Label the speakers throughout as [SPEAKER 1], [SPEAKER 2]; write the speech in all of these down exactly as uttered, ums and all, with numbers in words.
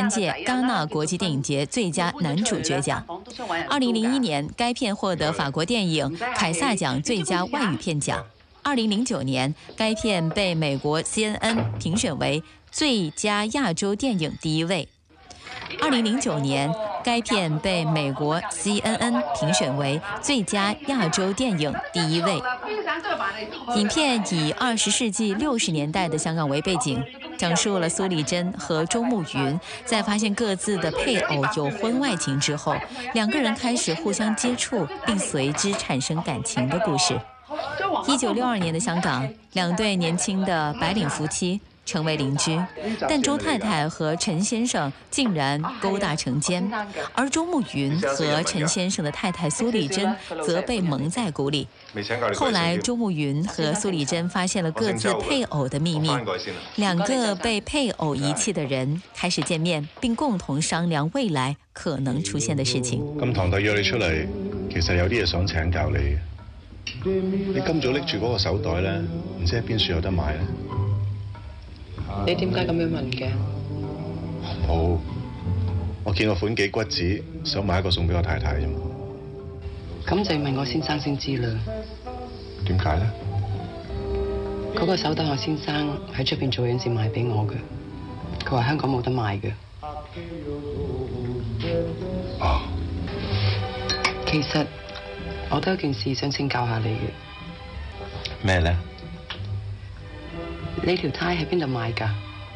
[SPEAKER 1] 届戛纳国际电影节最佳男主角奖。二零零一年，该片获得法国电影凯撒奖最佳外语片奖。二零零九年，该片被美国 C N N 评选为最佳亚洲电影第一位。二零零九年，该片被美国 C N N 评选为最佳亚洲电影第一位。影片以二十世纪六十年代的香港为背景，讲述了苏丽珍和周慕云在发现各自的配偶有婚外情之后，两个人开始互相接触，并随之产生感情的故事。一九六二年的香港，两对年轻的白领夫妻成为邻居，但周太太和陈先生竟然勾搭成奸，而周慕云和陈先生的太太苏丽珍则被蒙在鼓里。后来，周慕云和苏丽珍发现了各自配偶的秘密，两个被配偶遗弃的人開始見面，並共同商量未來可能出現的事情。
[SPEAKER 2] 咁堂弟約你出嚟，其實有啲嘢想請教你。你今早拎住嗰個手袋咧，唔知喺邊處有得買咧？
[SPEAKER 3] 你點解咁樣問嘅？
[SPEAKER 2] 冇，我見個款幾骨子，想買一個送俾我太太啫嘛。
[SPEAKER 3] 咁就要問我先生先知啦。
[SPEAKER 2] 點解咧？
[SPEAKER 3] 嗰個手袋我先生喺出邊做嘢先買俾我嘅，佢話香港冇得賣嘅。
[SPEAKER 2] 哦。
[SPEAKER 3] 其實我都有件事想請教下你嘅。
[SPEAKER 2] 咩咧？
[SPEAKER 3] 你條呔喺邊度買㗎？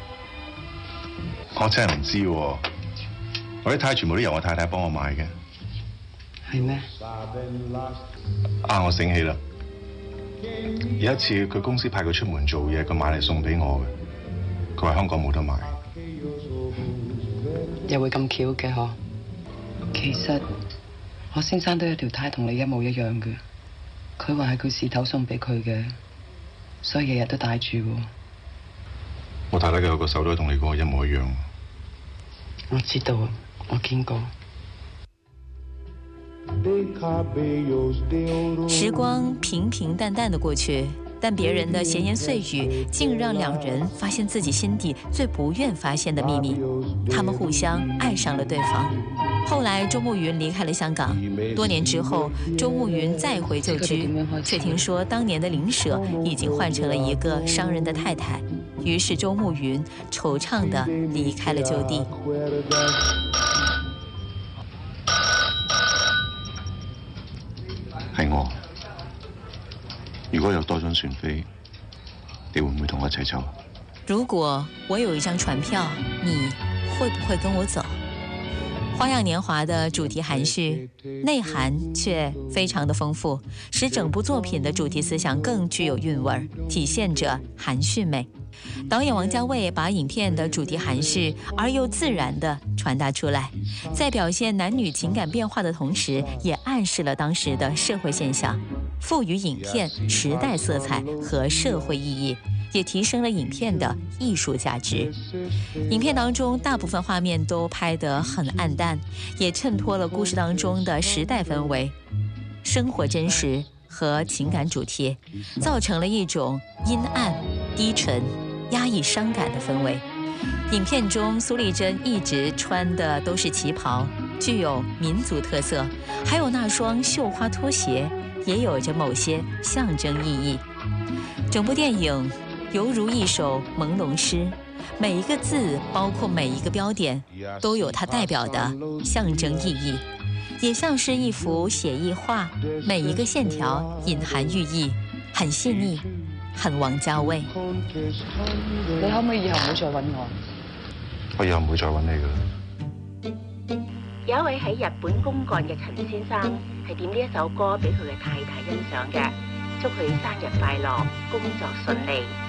[SPEAKER 2] 我真係唔知喎，我啲呔全部都由我太太幫我買嘅。
[SPEAKER 3] 係咩？
[SPEAKER 2] 啊，我醒起啦！有一次佢公司派佢出門做嘢，佢買嚟送俾我嘅。佢話香港冇得買。
[SPEAKER 3] 又會咁巧嘅嗬？其實我先生都有條呔同你一模一樣嘅，佢話係佢事頭送俾佢嘅，所以日日都戴住喎。
[SPEAKER 2] 我太太嘅有個手袋同你嗰個一模一樣。
[SPEAKER 3] 我知道，我見過。
[SPEAKER 1] 時光平平淡淡的過去，但別人的閒言碎語竟讓兩人發現自己心底最不願發現的秘密。他們互相愛上了對方。後來周慕雲離開了香港，多年之後，周慕雲再回舊居，卻聽說當年的鄰舍已經換成了一個商人的太太。於是周慕雲惆悵地離開了舊地。
[SPEAKER 2] 係我。如果有多張船飛，你會唔會同我一齊走？
[SPEAKER 1] 如果我有一張船票，你會不會跟我走？《花樣年華》的主題含蓄，內涵卻非常的豐富，使整部作品的主題思想更具有韻味，體現着含蓄美。導演王家衛把影片的主題含蓄而又自然地傳達出來，在表現男女情感變化的同時，也暗示了當時的社會現象，賦予影片時代色彩和社會意義，也提升了影片的藝術價值。影片當中大部分畫面都拍得很暗淡，也襯托了故事當中的時代氛圍、生活真實和情感主題，造成了一種陰暗、低沉、壓抑傷感的氛圍。影片中蘇麗珍一直穿的都是旗袍，具有民族特色，還有那雙繡花拖鞋也有着某些象徵意義。整部電影猶如一首朦朧詩，每一個字包括每一個標點都有它代表的象徵意義，也像是一幅寫意畫，每一個線條隱含寓意，很細膩，很王家衛。
[SPEAKER 3] 你可唔可以以後唔好再揾我？
[SPEAKER 2] 我以後唔會再揾你㗎啦。
[SPEAKER 4] 有一位喺日本公幹嘅陳先生係點呢一首歌俾佢嘅太太欣賞嘅，祝佢生日快樂，工作順利。